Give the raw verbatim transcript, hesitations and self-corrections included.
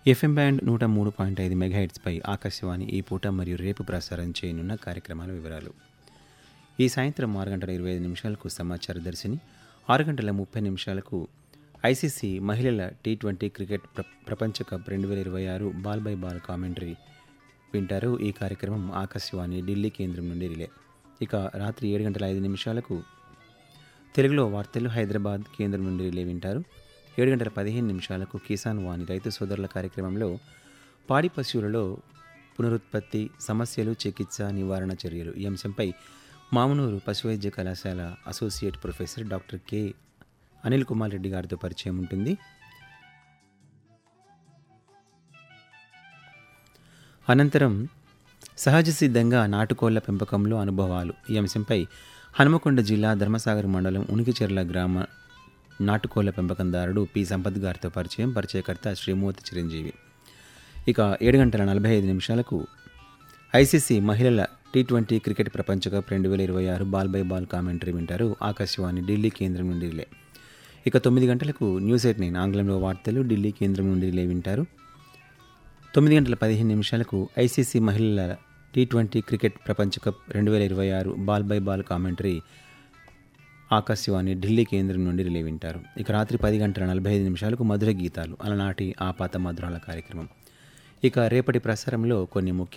FM band నూట మూడు point ఐదు మెగాహెట్స్పై ఆకాశవాణి ఈ పూట మరియు రేపు ప్రసారం చేయనున్న కార్యక్రమాల వివరాలు. ఈ సాయంత్రం ఆరు గంటల ఇరవై ఐదు నిమిషాలకు సమాచార దర్శిని, ఆరు గంటల ముప్పై నిమిషాలకు ఐసీసీ మహిళల టీ ట్వంటీ క్రికెట్ ప్ర ప్రపంచ కప్ రెండు వేల ఇరవై ఆరు బాల్ బై బాల్ కామెంటరీ వింటారు. ఈ కార్యక్రమం ఆకాశవాణి ఢిల్లీ కేంద్రం నుండి రిలే. ఇక రాత్రి ఏడు గంటల ఐదు నిమిషాలకు తెలుగులో వార్తలు హైదరాబాద్ కేంద్రం నుండి రిలే వింటారు. ఏడు గంటల పదిహేను నిమిషాలకు కిసాన్ వాణి రైతు సోదరుల కార్యక్రమంలో పాడి పశువులలో పునరుత్పత్తి సమస్యలు, చికిత్స, నివారణ చర్యలు ఈ అంశంపై మామునూరు పశువైద్య కళాశాల associate professor doctor K Anil Kumar Reddy గారితో పరిచయం ఉంటుంది. అనంతరం సహజ సిద్ధంగా నాటుకోళ్ల పెంపకంలో అనుభవాలు ఈ అంశంపై హనుమకొండ జిల్లా ధర్మసాగర్ మండలం ఉనికిచెర్ల గ్రామ నాటుకోళ్ల పెంపకందారుడు పి సంపత్ గారితో పరిచయం. పరిచయకర్త శ్రీమూర్తి చిరంజీవి. ఇక ఏడు గంటల నలభై ఐదు నిమిషాలకు ఐసీసీ మహిళల టీ ట్వంటీ క్రికెట్ ప్రపంచ కప్ రెండు వేల ఇరవై ఆరు బాల్ బై బాల్ కామెంటరీ వింటారు. ఆకాశవాణి ఢిల్లీ కేంద్రం నుండి రిలే. ఇక తొమ్మిది గంటలకు న్యూస్ ఎయిట్ నైన్ ఆంగ్లంలో వార్తలు ఢిల్లీ కేంద్రం నుండి రిలే వింటారు. తొమ్మిది గంటల పదిహేను నిమిషాలకు ఐసీసీ మహిళల టీ ట్వంటీ క్రికెట్ ప్రపంచ కప్ రెండు వేల ఇరవై ఆరు ball by ball commentary Akashvani Delhi కేంద్రం నుండి రిలే వింటారు. ఇక రాత్రి పది గంటల నలభై ఐదు నిమిషాలకు మధుర గీతాలు అలనాటి ఆపాత మధురాల కార్యక్రమం. ఇక రేపటి ప్రసారంలో కొన్ని ముఖ్య